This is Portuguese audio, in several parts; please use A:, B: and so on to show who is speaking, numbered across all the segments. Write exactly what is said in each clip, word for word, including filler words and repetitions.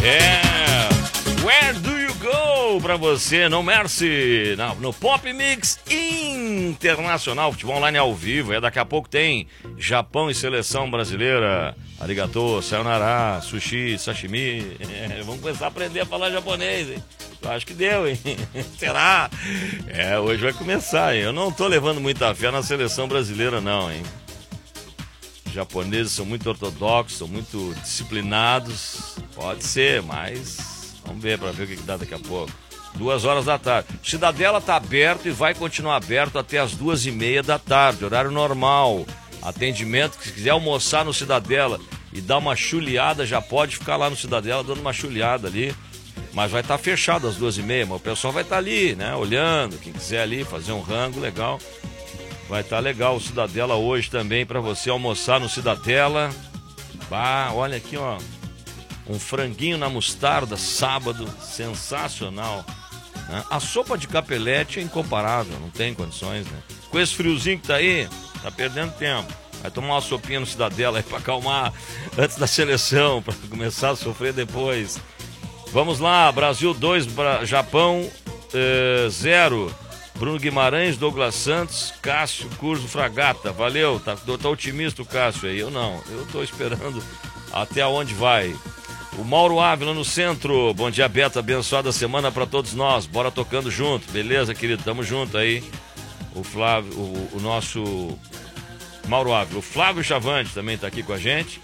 A: É, Where Do You Go pra você, No Mercy, no, no Pop Mix Internacional, futebol online ao vivo. É, daqui a pouco tem Japão e seleção brasileira. Arigato, sayonara, sushi, sashimi. É, vamos começar a aprender a falar japonês, hein? Eu acho que deu, hein? Será? É, hoje vai começar, hein? Eu não tô levando muita fé na seleção brasileira, não, hein? Os japoneses são muito ortodoxos, são muito disciplinados. Pode ser, mas vamos ver para ver o que, que dá daqui a pouco. Duas horas da tarde. O Cidadela tá aberto e vai continuar aberto até as duas e meia da tarde, horário normal. Atendimento, se quiser almoçar no Cidadela e dar uma chuleada, já pode ficar lá no Cidadela dando uma chuleada ali. Mas vai estar fechado às duas e meia, mas o pessoal vai estar ali, né, olhando, quem quiser ali fazer um rango legal. Vai estar legal o Cidadela hoje também para você almoçar no Cidadela. Bah, olha aqui, ó, um franguinho na mostarda, sábado, sensacional, né? A sopa de capelete é incomparável, não tem condições, né? Com esse friozinho que tá aí, tá perdendo tempo. Vai tomar uma sopinha no Cidadela aí para acalmar antes da seleção, para começar a sofrer depois. Vamos lá, Brasil dois, Japão zero. Bruno Guimarães, Douglas Santos, Cássio, Curso, Fragata. Valeu, tá, tá otimista o Cássio aí. Eu não, eu tô esperando até onde vai. O Mauro Ávila no centro. Bom dia, Beto, abençoada semana pra todos nós. Bora tocando junto, beleza, querido? Tamo junto aí. O Flávio, o, o nosso Mauro Ávila. O Flávio Chavante também tá aqui com a gente.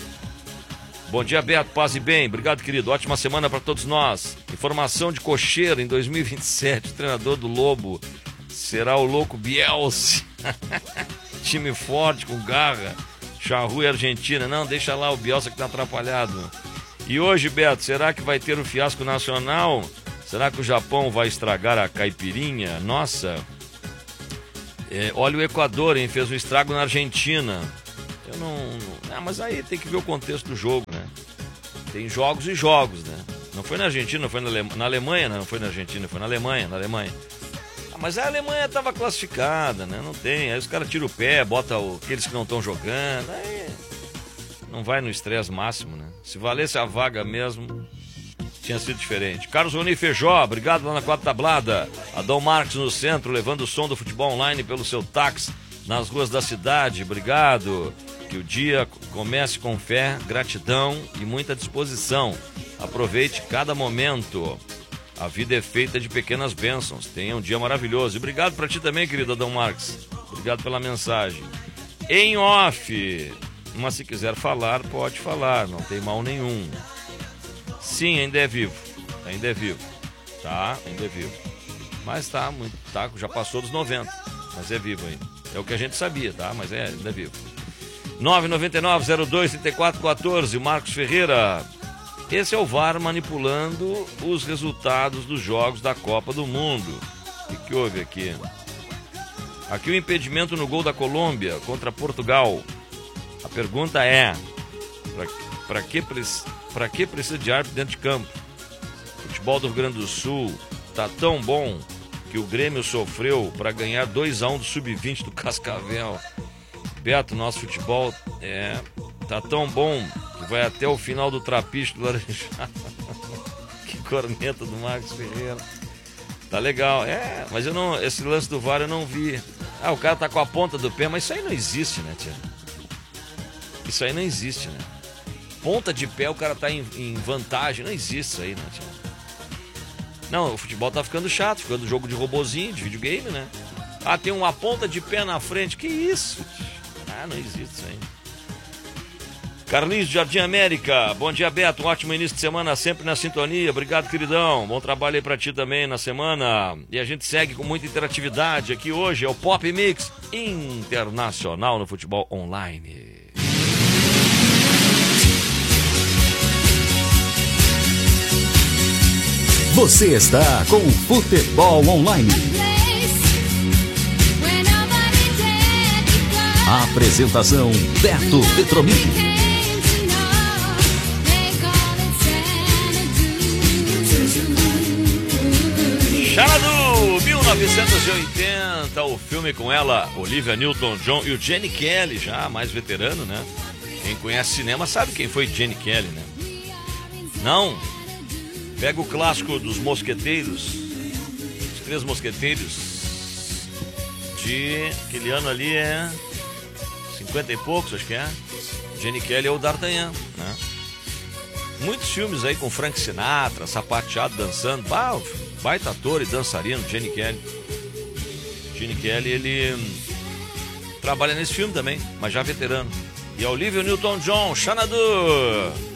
A: Bom dia, Beto, paz e bem. Obrigado, querido. Ótima semana pra todos nós. Informação de cocheiro em dois mil e vinte e sete. O treinador do Lobo será o louco Bielsa. Time forte, com garra. Charrua e Argentina. Não, deixa lá o Bielsa que tá atrapalhado. E hoje, Beto, será que vai ter o fiasco nacional? Será que o Japão vai estragar a caipirinha? Nossa. É, olha o Equador, hein? Fez um estrago na Argentina. Eu não, não... Ah, mas aí tem que ver o contexto do jogo, né? Tem jogos e jogos, né? Não foi na Argentina, não foi na, Ale... na Alemanha, né? Não foi na Argentina, foi na Alemanha, na Alemanha. Ah, mas a Alemanha estava classificada, né? Não tem. Aí os caras tiram o pé, botam aqueles que não estão jogando. Aí não vai no estresse máximo, né? Se valesse a vaga mesmo, tinha sido diferente. Carlos Rony Feijó, obrigado lá na Quatro Tablada. Adão Marques no centro, levando o som do futebol online pelo seu táxi nas ruas da cidade. Obrigado. Que o dia comece com fé, gratidão e muita disposição. Aproveite cada momento. A vida é feita de pequenas bênçãos. Tenha um dia maravilhoso. E obrigado para ti também, querido Adão Marques. Obrigado pela mensagem. Em off. Mas se quiser falar, pode falar. Não tem mal nenhum. Sim, ainda é vivo. Ainda é vivo. Tá? Ainda é vivo. Mas tá, muito, tá, já passou dos noventa. Mas é vivo ainda. É o que a gente sabia, tá? Mas é, ainda é vivo. nove nove nove, zero dois, três quatro um quatro, Marcos Ferreira. Esse é o V A R manipulando os resultados dos jogos da Copa do Mundo. O que, que houve aqui? Aqui o impedimento no gol da Colômbia contra Portugal. A pergunta é: para que, pra que precisa de árbitro dentro de campo? O futebol do Rio Grande do Sul tá tão bom que o Grêmio sofreu para ganhar dois a um do sub vinte do Cascavel. Beto, nosso futebol é, tá tão bom que vai até o final do Trapiche do Laranjal. Que corneta do Marcos Ferreira. Tá legal. É, mas eu não, esse lance do V A R eu não vi. Ah, o cara tá com a ponta do pé, mas isso aí não existe, né, tia? Isso aí não existe, né? Ponta de pé, o cara tá em, em vantagem. Não existe isso aí, né, tia? Não, o futebol tá ficando chato, ficando jogo de robozinho, de videogame, né? Ah, tem uma ponta de pé na frente. Que isso, tia? Ah, não existe isso aí. Carlinhos de Jardim América. Bom dia, Beto. Um ótimo início de semana, sempre na sintonia. Obrigado, queridão. Bom trabalho aí pra ti também na semana. E a gente segue com muita interatividade aqui hoje. É o Pop Mix Internacional no futebol online.
B: Você está com o Futebol Online. A apresentação Beto Petromini.
A: Xanadu, mil novecentos e oitenta, o filme com ela, Olivia Newton-John e o Gene Kelly, já mais veterano, né? Quem conhece cinema sabe quem foi Gene Kelly, né? Não? Pega o clássico dos mosqueteiros, os três mosqueteiros, de aquele ano ali é cinquenta e poucos, acho que é. Gene Kelly é o D'Artagnan, né? Muitos filmes aí com Frank Sinatra, sapateado, dançando. Bah, baita ator e dançarino, Gene Kelly. Gene Kelly, ele hum, trabalha nesse filme também, mas já veterano. E a Olivia Newton-John, Xanadu.